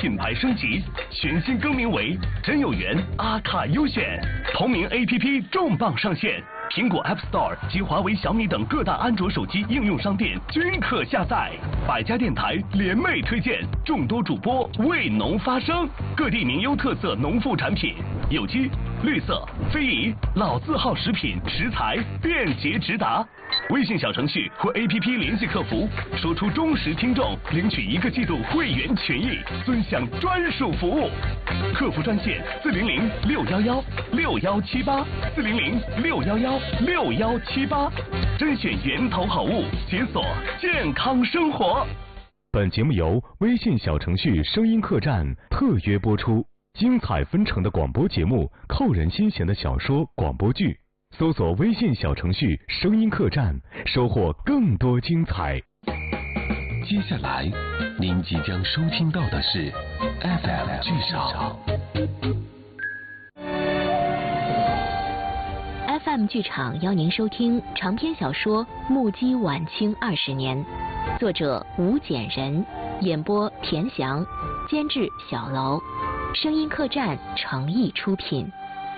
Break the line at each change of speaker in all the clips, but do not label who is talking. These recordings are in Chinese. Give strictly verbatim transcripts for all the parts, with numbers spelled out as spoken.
品牌升级，全新更名为真有缘阿卡优选，同名 A P P 重磅上线。苹果 App Store 及华为、小米等各大安卓手机应用商店均可下载。百家电台联袂推荐，众多主播为农发声，各地名优特色农副产品，有机、绿色、非遗、老字号食品食材便捷直达。微信小程序或 A P P 联系客服，说出忠实听众，领取一个季度会员权益，尊享专属服务。客服专线四零零六幺幺六幺七八四零零六幺幺六幺七八，甄选源头好物，解锁健康生活。
本节目由微信小程序声音客栈特约播出，精彩纷呈的广播节目，扣人心弦的小说、广播剧。搜索微信小程序声音客栈，收获更多精彩。
接下来您即将收听到的是 F M 剧场。
F M 剧场邀您收听长篇小说《目击晚清二十年》，作者吴简人，演播田翔，监制小楼，声音客栈诚意出品。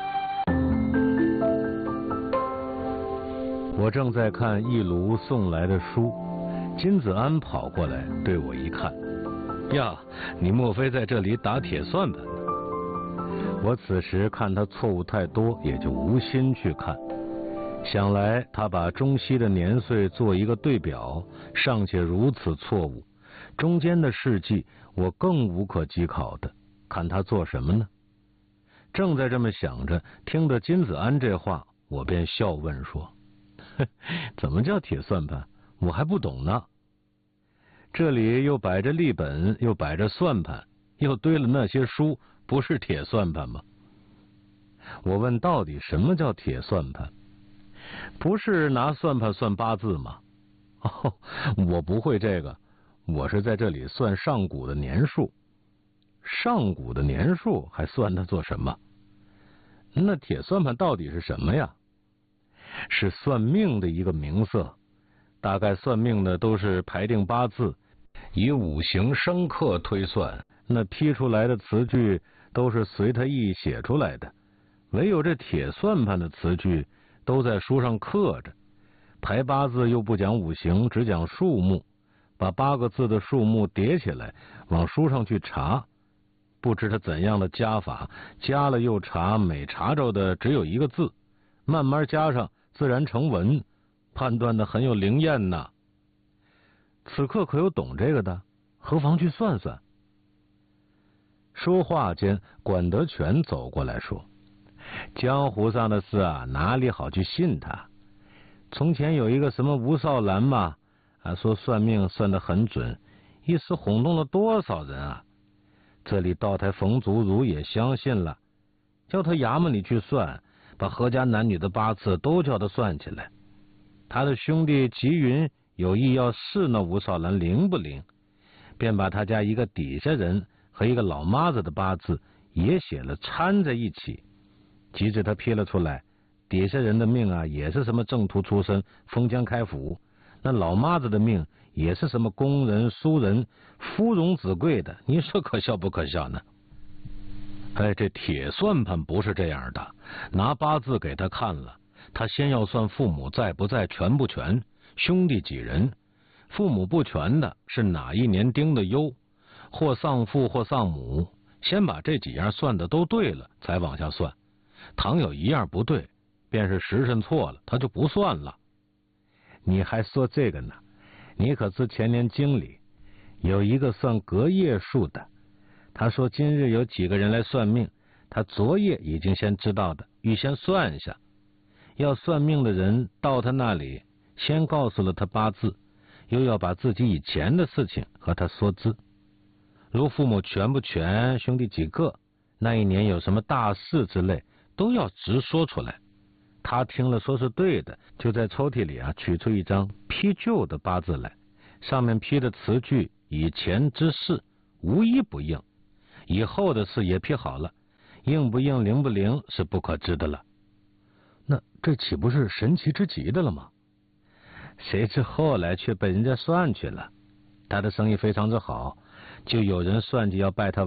我正在看一炉送来的书，金子安跑过来对我一看，呀，你莫非在这里打铁算盘呢？我此时看他错误太多，也就无心去看。想来他把中西的年岁做一个对表，尚且如此错误，中间的事迹我更无可稽考的，看他做什么呢？正在这么想着，听着金子安这话，我便笑问说，怎么叫铁算盘？我还不懂呢。这里又摆着历本，又摆着算盘，又堆了那些书，不是铁算盘吗？我问到底什么叫铁算盘？不是拿算盘算八字吗？哦，我不会这个，我是在这里算上古的年数。上古的年数还算它做什么？那铁算盘到底是什么呀？是算命的一个名色，大概算命的都是排定八字，以五行生克推算，那批出来的词句都是随他意写出来的，唯有这铁算盘的词句都在书上刻着，排八字又不讲五行，只讲数目，把八个字的数目叠起来往书上去查，不知他怎样的加法，加了又查，每查着的只有一个字，慢慢加上自然成文，判断的很有灵验呐。此刻可有懂这个的，何妨去算算。说话间，管德全走过来说，江湖上的事啊，哪里好去信他？从前有一个什么吴少兰嘛，啊，说算命算得很准，一时轰动了多少人啊！这里道台冯祖儒也相信了，叫他衙门里去算，把何家男女的八字都叫他算起来。他的兄弟吉云有意要试那吴少兰灵不灵，便把他家一个底下人和一个老妈子的八字也写了掺在一起。及至他批了出来，底下人的命啊也是什么正途出身，封疆开府，那老妈子的命也是什么工人、书人、夫荣子贵的，你说可笑不可笑呢？哎，这铁算盘不是这样的，拿八字给他看了，他先要算父母在不在，全不全，兄弟几人，父母不全的是哪一年丁的酉，或丧父或丧母，先把这几样算的都对了，才往下算。倘有一样不对，便是时辰错了，他就不算了。你还说这个呢？你可知前年经里有一个算隔夜数的，他说今日有几个人来算命，他昨夜已经先知道的，预先算一下。要算命的人到他那里，先告诉了他八字，又要把自己以前的事情和他说知，如父母全不全，兄弟几个，那一年有什么大事之类，都要直说出来。他听了说是对的，就在抽屉里啊取出一张批旧的八字来，上面批的词句以前之事无一不应，以后的事也批好了，应不应灵不灵是不可知的了。那这岂不是神奇之极的了吗？谁知后来却被人家算去了，他的生意非常之好，就有人算计要拜他